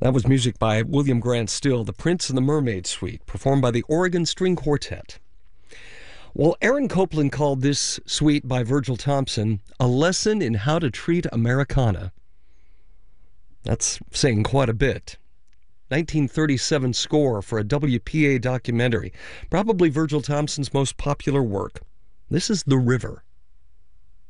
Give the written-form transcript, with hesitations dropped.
That was music by William Grant Still, The Prince and the Mermaid Suite, performed by the Oregon String Quartet. Well, Aaron Copland called this suite by Virgil Thompson a lesson in how to treat Americana. That's saying quite a bit. 1937 score for a WPA documentary, probably Virgil Thompson's most popular work. This is The River.